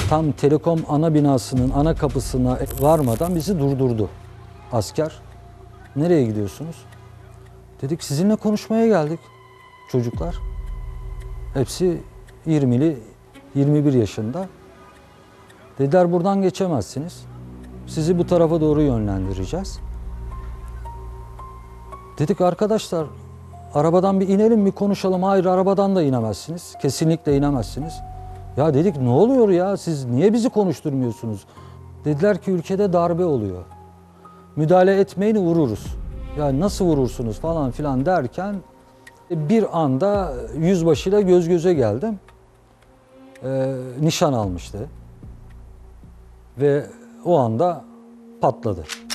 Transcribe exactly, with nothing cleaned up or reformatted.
Tam Telekom ana binasının ana kapısına varmadan bizi durdurdu asker. Nereye gidiyorsunuz? Dedik sizinle konuşmaya geldik çocuklar. Hepsi yirmili, yirmi bir yaşında. Dediler buradan geçemezsiniz. Sizi bu tarafa doğru yönlendireceğiz. Dedik arkadaşlar arabadan bir inelim bir konuşalım. Hayır arabadan da inemezsiniz. Kesinlikle inemezsiniz. Ya dedik ne oluyor ya siz niye bizi konuşturmuyorsunuz? Dediler ki ülkede darbe oluyor. Müdahale etmeyin vururuz. Ya nasıl vurursunuz falan filan derken bir anda yüzbaşıyla göz göze geldim. Ee, nişan almıştı. Ve o anda patladı.